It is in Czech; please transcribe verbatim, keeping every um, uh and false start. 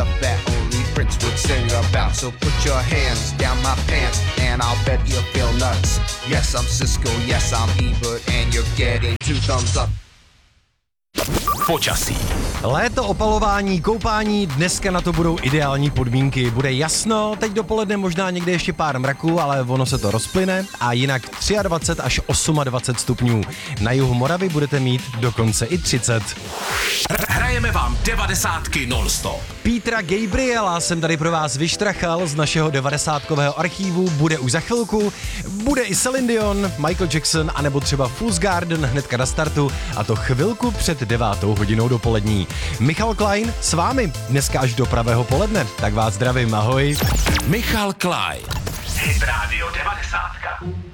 stuff that only Prince would sing about. So put your hands down my pants and I'll bet you'll feel nuts. Yes, I'm Cisco, yes, I'm Ebert, and you're getting two thumbs up. Počasí. Léto, opalování, koupání, dneska na to budou ideální podmínky. Bude jasno, teď dopoledne možná někde ještě pár mraků, ale ono se to rozplyne a jinak dvacet tři až dvacet osm stupňů. Na jihu Moravy budete mít dokonce i třicet. Hrajeme vám devadesátky non-stop. Petra Gabriela jsem tady pro vás vyštrachal z našeho devadesátkového archívu, bude už za chvilku, bude i Celine Dion, Michael Jackson anebo třeba Fool's Garden hnedka na startu a to chvilku před devátou hodinou dopolední. Michal Klein s vámi dneska až do pravého poledne, tak vás zdravím, ahoj. Michal Klein. Hit Radio devadesátka.